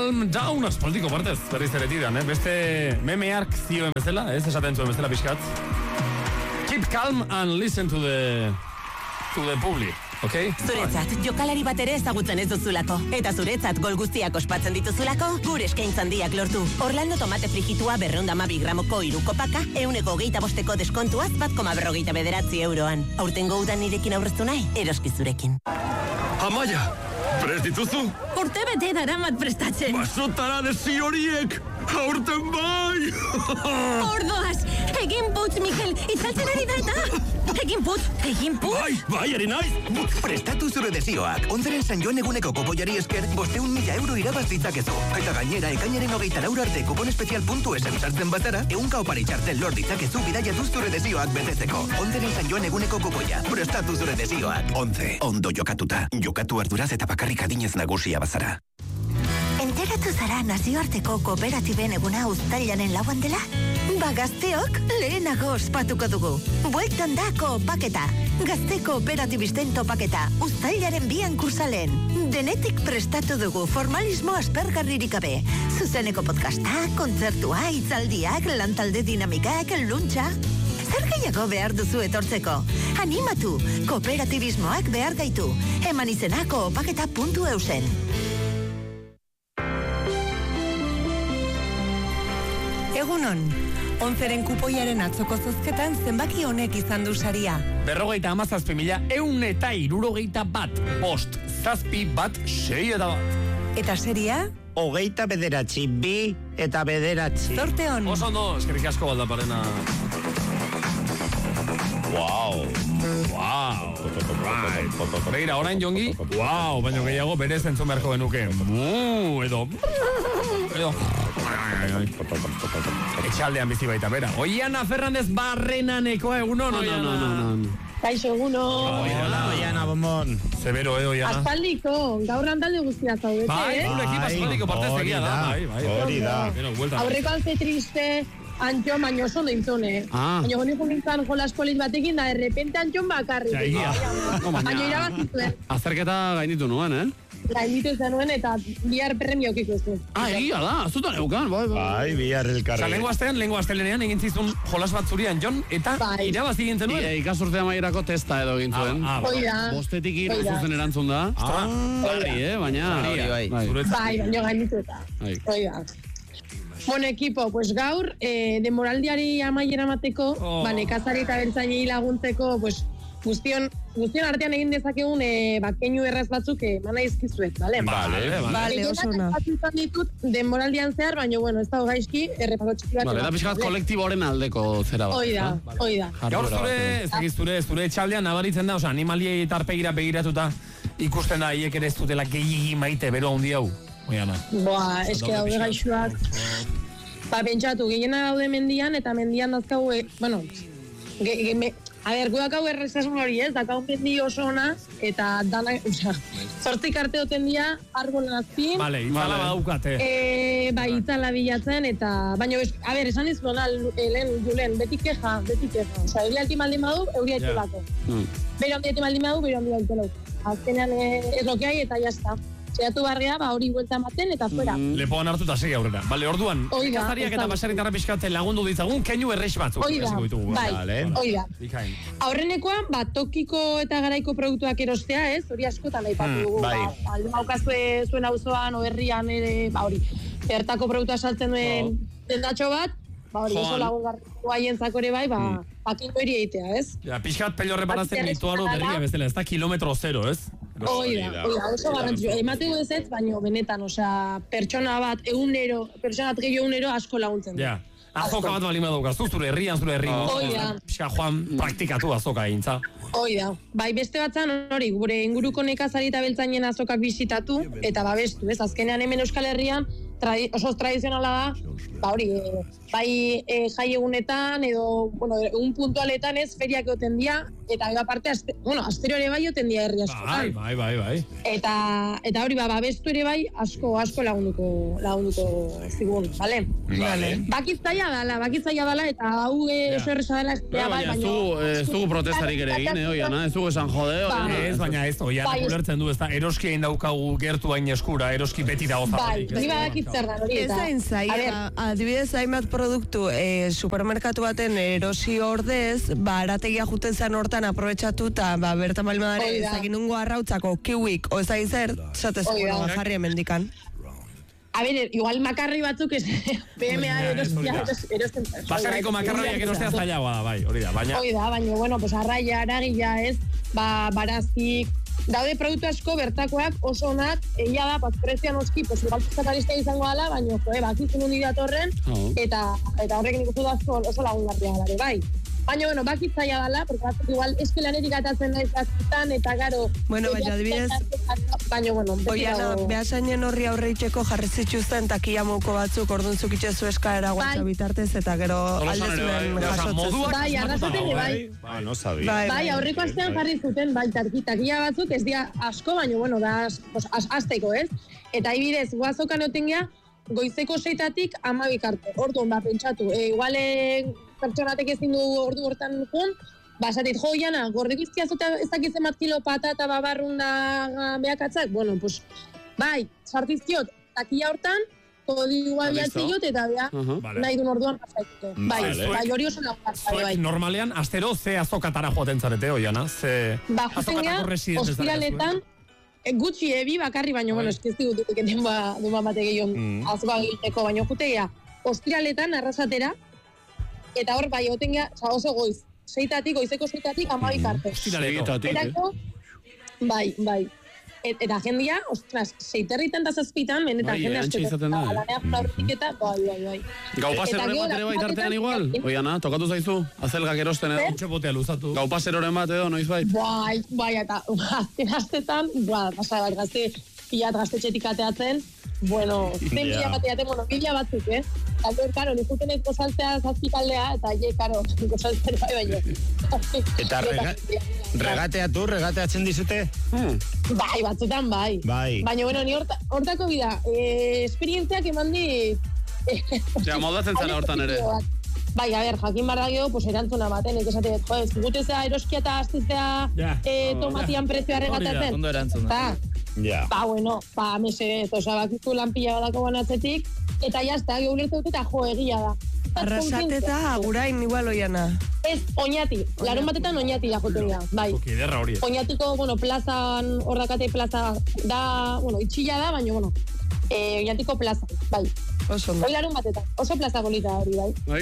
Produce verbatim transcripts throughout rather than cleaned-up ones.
Calm Down, aspaldiko partez, berriz ere tiran, eh? Beste meme ark zioen bezala, ez esaten zuen bezala pixkat. Keep calm and listen to the to the public, okay? Zuretzat, jokalari bat ere ezagutzen ez duzulako. Eta zuretzat gol guztiak ospatzen dituzulako, gure eskaintzan diak lortu. Orlando tomate frigitua berreunda mabi gramoko iruko paka, euneko geita bosteko deskontuaz bat koma berrogeita bederatzi euroan. Aurtengo udan nirekin aurreztu nahi, eroski zurekin. Amaia, prest dituzu? Urte bete daramat prestatzen. Basotara desi horiek, aurten bai! Ordoaz, egin putz, Mikel, itzaltzen ari da eta... Egin putz, egin putz! Bai, bai, ari naiz! Prestatu zure desioak. Onzeren San Joan eguneko kopoiari esker, bosteun mila euro irabaz ditzakezu. Eta gainera, ekainaren hogeita laura arte kupon espezial puntu esen sartzen bazara, eunka opari txartel lor ditzakezu bidaiatuz zure desioak betetzeko. Onzeren San Joan eguneko kopoia. Prestatu zure desioak. Onze, ondo jokatuta. Jokatu arduraz eta bakarrik adinez nagusia bazara. Enteratu zara nazioarteko kooperatiben eguna uztailaren lauan dela? Ba gazteok lehenago ospatuko dugu. Bueltan da koopaketa. Gazte kooperatibisten topaketa. Uztailaren bian kursalen. Denetik prestatu dugu formalismo aspergarririk gabe. Zuzeneko podcasta, kontzertua, hitzaldiak, lantalde dinamikak, luntxa. Zer gehiago behar duzu etortzeko? Animatu, kooperatibismoak behar gaitu. Eman izena koopaketa puntu eusen. Egunon, onzeren kupoiaren atzoko zozketan zenbaki honek izan du saria. Berrogeita amazazpi mila, eun eta irurogeita bat, bost, zazpi bat, sei eta bat. Eta seria? Hogeita bederatzi, bi eta bederatzi. Zorte hon. Oso ondo, eskerrik asko baldaparena. Wow, wow, right. Begira, orain jongi, wow, baino gehiago berez entzun beharko genuke. Mu, edo, edo, etxaldean bizi baita, bera. Oiana Fernández Barrenanekoa, egunon, no, Oiana. No, no, no, no. Kaixo, eguno. Hola, Oiana, bombon. Zebero, eh, Oiana. Aspaldiko, gaur andalde guztia zaudete, bai, eh? Bai, ekipa aspaldiko partez egia da, bai, bai. Hori da. Aurreko alze triste, Antxon baino oso deintzone. Ah. Baina honiko nintzen jolas polit batekin da, errepente Antxon bakarrik. Ja, egia. Baina irabazituen. Azerketa gainitu nuen, eh? Gainitu zenuen eta bihar premiokik ez du. Ah, egia da, azutan eukan, bai, bai. Bai, bihar elkarri. Osa, lengo astean, lengo astelenean egin zizun jolas bat zurian, Jon, eta bai. irabazi egin zenuen. Ia, ikasurtea maierako testa edo egin zuen. Ah, ah, Hoi da. Bostetik iru zuzen erantzun da. Ah, bai, eh, baina... Bai, bai. Bai, baina gainitu eta. Hoi da. Bueno, equipo, pues gaur, eh, demoraldiari amaiera mateko, oh. ba, nekazari eta beltzainei laguntzeko, pues, guztion, guztion artean egin dezakegun eh, bakeinu erraz batzuk emana izkizuet, bale? Bale, bale. Bale, oso na. Batzutan ditut demoraldian zehar, baina, bueno, ez dago gaizki, errepaso txiki bat. Bale, da pixkat kolektiboren aldeko zera bat. Hoi da, hoi da. Gaur zure, ez dakiz zure, zure etxaldean nabaritzen da, oza, animaliei eta arpegira begiratuta ikusten da, hiek ere ez dutela gehiagi maite, bero handi hau. Oiana. Boa, eske daude gaixuak. Ba, pentsatu, gehiena daude mendian, eta mendian dazkau, e, bueno, ge, ge, me, a ber, gudak hau errezasun hori ez, dakau mendi oso ona, eta dana, oza, zortzik arte oten dia, arbolan azpin. Vale, itzala badaukate. E, ba, itzala bilatzen, eta, baina, a ber, esan izan, Elen, Julen, beti keja, beti keja. Oza, euri alti maldin badu, euri alti yeah. bako. Mm. Bero handi alti maldin badu, bero handi alti badu. Azkenean, ez lokeai, eta jazta. Zeratu barria, ba, hori buelta ematen, eta fuera. Mm. Lepoan hartu eta segi aurrera. Bale, orduan, Oida, nekazariak eta baserritarra pixkatzen lagundu ditzagun, keinu errex batzuk. Oida, bai, oida. Aurrenekoa, ba, tokiko eta garaiko produktuak erostea, ez? Hori askotan aipatu dugu. Bai. Ba, alde maukazue zuen auzoan, oherrian ere, ba, hori, bertako produktua saltzen duen dendatxo bat, ba, hori, oso lagungarriko haientzako ere bai, ba, bakinko hiri eitea, ez? Ja, pixkat pello reparazten mituaro berria bezala, ez da kilometro zero, ez? Oida, oida, oso garrantzio. Emateko ez ez, baina benetan, osea, pertsona bat, egunero, pertsona bat gehiago egunero asko laguntzen. Ja, azoka bat bali madaukazu, zure herrian, zure herri. Oida. Pixka joan praktikatu azoka egintza. Oida, bai beste batzan hori, gure inguruko nekazari eta beltzainen azokak bisitatu eta babestu, ez? Azkenean hemen Euskal Herrian tradi, oso tradizionala da, ba hori, e, bai e, jai egunetan edo, bueno, egun puntualetan ez, feriak egoten dira, eta ega parte, aste, bueno, astero ere bai oten dira herri askotan. Bai, bai, bai, bai. Eta, eta hori, ba, babestu ere bai, asko, asko lagunduko, lagunduko zigun, bale? Vale. Bakitzaia dala, bakitzaia dala, eta hau yeah. oso erresa dela, Ba, bai, baina ez baina... dugu, ez dugu protestarik ere egin, eh, Oiana, ez dugu esan jode, Oiana. Ez, baina ez, Oiana Bai, ez- ulertzen du, ez da, eroski egin daukagu gertu hain eskura, eroski beti dago Bai, zabalik. ni badakit zer da, hori Ez eta... hain A ber, zaila, adibidez hainbat produktu eh, supermerkatu baten erosi ordez, ba, arategia juten zen hortan aprobetxatu eta ba, bertan balmadare Hoi da. ezaginungo arrautzako kiwik, o ez da zer, zatez, Hoi da. bueno, jarri hemendikan. A ber, igual makarri batzuk ez P M A Baina, ez erostia, hori da. eros- erosten... Bakarriko makarroiak erostea zailagoa da, bai, hori da, baina... Hoi da, baina, bueno, pues arraia, aragila, ez, ba, barazik, daude produktu asko bertakoak oso onak, egia da, pues, prezioan oski, pues, igual pizkataristea izango dela, baina, jo, eh, bakizun hundi datorren, Oh. eta, eta horrek nik uste da oso, oso lagungarria dara, bai. Baina, bueno, bakitzaia dela, porque batzuk igual eskelanerik atatzen naiz batzutan, eta garo... Bueno, baina, adibidez- Baina, bueno, beti Oiana, dago- behasainen horri aurreitzeko jarri zituzten takia moko batzuk orduan zukitzezu eskaera WhatsApp bitartez eta gero Tolosan ere, aldezunen bai. Osea, jasotzen. moduak Bai, asmatuta arrasaten dago, bai. bai. Ah, no sabía. Bai, Bai, aurreko astean jarri zuten, bai, tarki- takia batzuk, ez dira asko, baina, bueno, da, as- pues, az, azteko, ez? Eta ibidez, guazokan oten gea, goizeko seitatik amabik arte. Orduan, ba, pentsatu, e, igual e, pertsonatek ezin du ordu hortan jun, basatit, jo, Iana, gordeko izkiazota ez dakitzen bat kilo patata babarrunda behakatzak, bueno, pues, bai, sartizkiot, takia hortan, kodigua Listo. bialtzilot, eta bea, Aha. Vale. nahi duen orduan pasaitute. Bai, Vale. bai, hori oso lagungarria, Zuek bai. normalean, astero ze azokatara joaten zarete, Oiana? Ze Ba, justen gea, azokatako residente ostiraletan, e, gutxi ebi bakarri, baina, bueno, eskizti dut egiten ba, duma bate gehiago Mm. azoka egiteko, baina jutegea, ostiraletan arrasatera, eta hor, bai, oten gea, oza, oso goiz, seitatik, goizeko seitatik, amabik arte. Segitatik, eh? Erako, bai, bai. Et, eta jendia, ostras, seiterritan da zazpitan, benetan Bai, jende antxe asko. izaten da, eh? Lanean aurretik eta, bai, bai, bai. Gau Eta paseroren gero, bat ere bai tartean larunbatetan- igual? Oiana, tokatu zaizu? Azelgak erosten edo? Utxe botea luzatu. Gau paseroren bat edo, noiz bai? Bai, bai, eta azken astetan, ba, pasa bat gazte, pilat gaztetxetik ateatzen, bueno, zen Ja. pila bat ateatzen, bueno, pila batzuk, eh? Eta, karo, nik juten ez gozaltzea zazpikaldea, eta je, karo, gozaltzen bai, baino. Eta rega, regateatu, regateatzen dizute? Hmm. Bai, batzutan, bai. Bai. Baina, bueno, ni horta, hortako bida, eh, esperientziak eman di... Osea, moldatzen zara hortan ere. Bai, a ber, jakin barra geho, pues erantzuna baten, ez esate, jo, ez gutezea eroskia eta aztezea Ja. eh, tomatian prezioa regatatzen. ondo erantzuna. Ba, Ja. Ba, bueno, ba, mesedez, oza, bakizu lan pila badako banatzetik, eta jazta, geu lertu dut, eta jo, egia da. Arrasateta agurain igual Oiana. Ez, oñati, larun batetan oñati da joten da, bai. Oki, derra hori. Oñatiko, bueno, plazan, hor dakate plaza, da, bueno, itxilla da, baina, bueno, eh, oñatiko plaza, bai. Oso ondo. Hoi larun batetan, oso plaza golita hori, bai. Bai?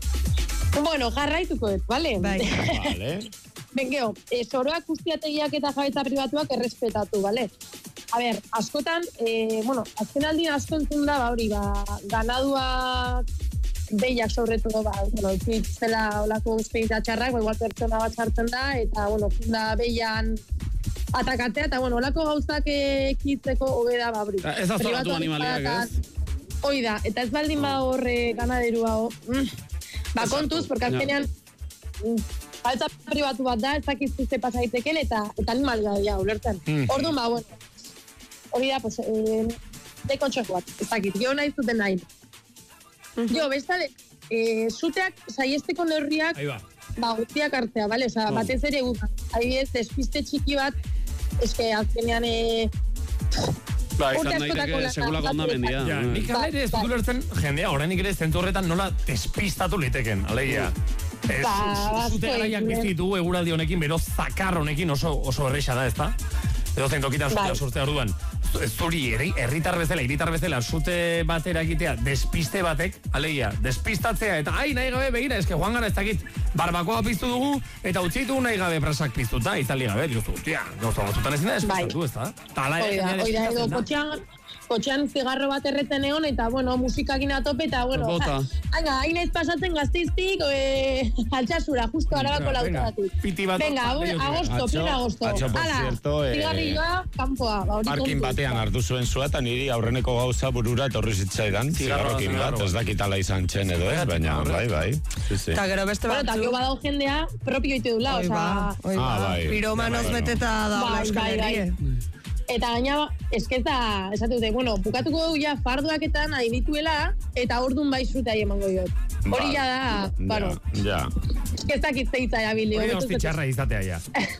Bueno, jarraituko dut, bale? Bai. Vale. Bengeo, e, soroak guztiategiak eta jabetza pribatuak errespetatu, bale? A ber, askotan, e, bueno, azken aldin asko entzun da, ba, hori, ba, ganaduak behiak sobretu, ba, bueno, itzela olako esperientzia txarrak, ba, igual pertsona bat sartzen da, eta, bueno, da behian atakatzea, eta, bueno, olako gauzak ekitzeko hobe da, ba, hori. Ez da zoratu Pribatuan animaliak, izan, ez? Hoi da, eta ez baldin ba horre ganaderua, ho, mm, ba, kontuz, porque azkenean, mm, Baltza pribatu bat da, ez dakiztu ze pasa daiteken eta eta animalia dira, ulertzen. Mm. Orduan, ba, bueno, hori da, pues, eh, de kontxeko bat, ez dakit, gero nahi zuten nahi. Jo, bestale, eh, zuteak saiesteko neurriak, Ahí va. ba, guztiak hartzea, bale? Osa, Oh. batez ere, gu- adibidez, despiste txiki bat, eske, azkenean, eh, Ba, Urte izan askotako daiteke lana, segulako ondamendia. Ja, nik Bai, ala ere ez bai. dut ulertzen jendea, oraindik ere zentu horretan nola despistatu liteken, alegia. Ez, Ba, zute asko garaiak egin, bizi ditugu eguraldi honekin, bero zakar honekin oso oso erresa da, ezta? Edo zein tokitan zutea Bai. sortzea orduan. Zuri, herri- herritar bezala, hiritar bezala, zute batera egitea, despiste batek, alegia, despistatzea, eta ai, nahi gabe, begira, eske joan gara ez dakit, barbakoa piztu dugu, eta utzi ditugu nahi gabe prasak piztuta, itali gabe, diozu, tia, gauza batzutan ezin da despistatu, Bai. ez da? Ta hala ere, Hoi da, jendea hoi da, edo despistatzen da. kotxean, kotxean zigarro bat erreten egon, eta, bueno, musikakin atope, eta, bueno, Bota. haina, hain ez pasatzen gazteiztik, e, altxasura, justo arabako lautagatik. Piti bat. Venga, agosto, plena agosto. atzo, por Hala, cierto, eh, zigarrilloa, kanpoa. ba, hori Parkin kontu. batean hartu zuen zua, eta niri aurreneko gauza burura etorri zitzaidan, zigarrokin bat, ez dakitala izan txen edo ez, baina, bai, bai. Sí, sí. Eta gero beste Bueno, eta batzu. gero badau jendea propio ite dula, Oi oza... ba, oi Ah, ba. bai. Piromanoz Bai, bai. beteta da Bai, Euskal bai, bai. Herria. Eta gaina, esketa, esatu dute, bueno, bukatuko du ja farduaketan nahi dituela, eta ordun bai zuta emango diot. Hori ja da, bueno, Ja, esketak itzeitza ja bili. Hori hosti txarra izatea ja.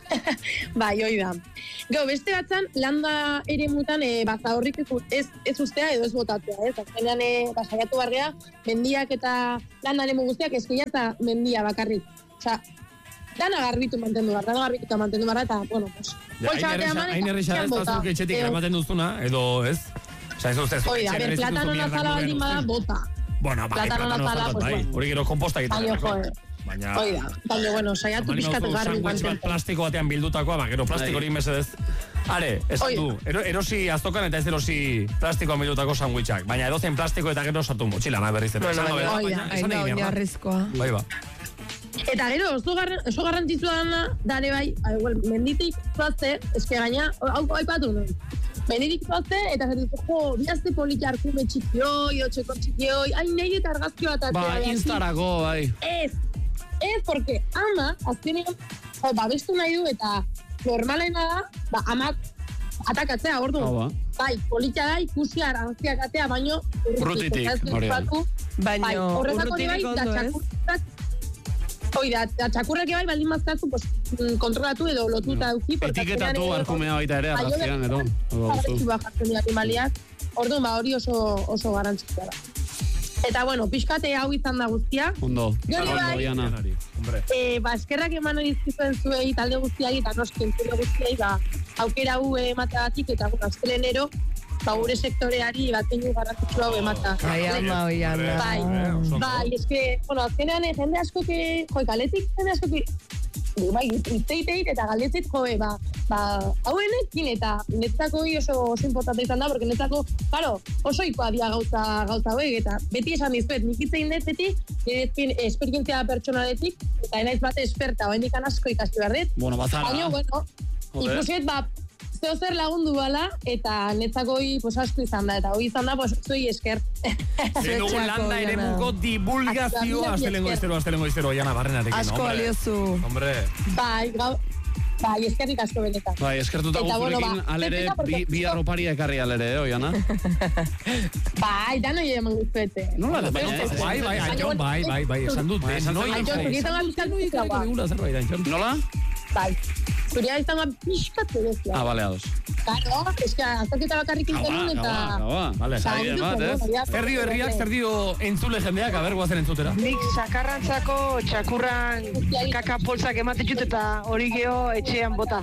Bai, hoi da. Gau, beste batzan, landa ere mutan, e, baza horrik ez, ez, ez ustea edo ez botatzea, ez? Azkenean, e, basaiatu bargea, mendiak eta landa ere guztiak eskia eta mendia bakarrik. Osa, dana garbitu mantendu behar, dana garbitu eta mantendu behar, eta, bueno, pues, boltsa batean eman Hain erresa ez da zuk etxetik Edo- eramaten duzuna, edo ez? Osa, ez ustez, Hoi da, ber, platano nazala baldin bada, bota. Bueno, bai, platano platano nazala, nazala, pues, bai. bueno. Hori gero komposta egiten. Baina, joe. Baina... Hoi da, baina, bueno, saiatu Bali pixkat bauzu garbi sandwich bat mantentzen. plastiko batean bildutakoa, ba, gero plastiko hori mesedez. Are, esan Hoi da. du, ero, erosi aztokan eta ez erosi plastikoan bildutako sandwichak. Baina edozen plastiko eta gero sartu motxila, na berriz ere. Bueno, Esango baina, bera, hoi da, baina hain esan da egin behar da. oinarrizkoa. Bai, ba. Eta gero, oso, garran, oso garrantzitsua dana, dare bai, ah, igual, menditik zoazte, eske gaina, hau aipatu nuen. Menditik zoazte, eta zer dut, jo, bihazte polita arkume txikioi, otxeko txikioi, hain nahi eta argazkio bat Ba, atzea, instarako, bai. Ez, ez, porque ama, azkenean, jo, babestu nahi du, eta normalena da, ba, amak atakatzea, ordu. Hau ba. Bai, polita da, ikusi argazkiak atea, baino, Urrutitik, eta ez hori da. dut Baina bai, horretako bai, urrutirik da ondo ez? txakurrak, hoi da, da txakurrak bai, baldin mazkazu, pues, mm, kontrolatu edo lotuta duki. porque Etiketatu azkenean, arkumea baita ere, Bai, argazkian, hori- edo. Hau ba, Argazki gustu. bat jartzen dira animaliak, orduan ba hori oso, oso garrantzitsua da. Eta bueno, pixkate hau izan da guztia. Ondo. Gero Ondo, bai. Diana. Hombre. E, ba, eskerrak eman dizkizuen zuei, talde guztiai, eta noski entzule guztiai, ba, aukera hau emateagatik, eta bueno, azkelenero, ba, gure sektoreari bateinu garrantzitsu hau emata. Bai, ama, oi, ama. Bai, bai, eske, bueno, azkenean eh, jende asko que, joi, kaletik jende asko que, bai, itzeiteit eta galdetzeit, joe, ba, ba, hauenekin eta netzako hori oso, oso importante izan da, porque netzako, claro, oso ikoa dia gauza, gauza hauek, eta beti esan dizuet, nik itzein dut beti, nire esperientzia pertsonaletik, eta enaiz bate esperta, hoen ikan asko ikasi behar dut. Bueno, bazara. Baina, bueno, Joder. ikusiet, ba, zeo zer lagundu bala, eta netzako hoi, pues, asko izan da, eta hoi izan da, pues, zuei esker. Zenugu landa ere Jana. muko divulgazioa, astelengo iztero, astelengo iztero, Jana Barrenarekin, Asko hombre. baliozu. Hombre. Bai, gau, bai, eskerrik asko benetan. Bai, eskertuta Eta, bueno, guzurekin, ba, alere, zepeta, porque bi, bi justo- arroparia ekarri alere, eh, Oiana? Bai, da noi eman guzuete. Nola da, baina ez. Bai, bai, Antxon, bai, bai, bai, esan dut. Bai, esan Noi, dut. Antxon, zuki izan gabizkan Ikarriko digula zerbait, Antxon. Nola? Bai, zuria izan gabizkan pixkat zedezia. Ah, bale, ados. Claro, eske, azterketa bakarrik intenun eta... Gaua, Vale, Ba, Adibide bat, egiten ez? du, baina- Herri berriak zer dio entzule jendeak, aber guazen entzutera. Nik sakarrantzako txakurran kaka poltsak ematetxut eta hori geho etxean bota.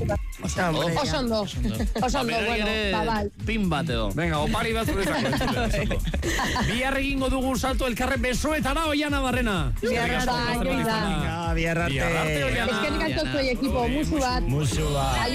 Oso ondo, oso ondo, Berari bueno, ere, ba, bai. pin bat edo. Venga, opari bat zuretzako entzule. oso ondo. Bihar egingo dugu salto elkarren besoetara, Oiana Barrena. Bihar arte, Eskerrik asko, hoi da. zerbait izan da. Ja, bihar arte. Bihar arte, Oiana. Eskerrik asko zuei ekipo, musu bat. Musu bat.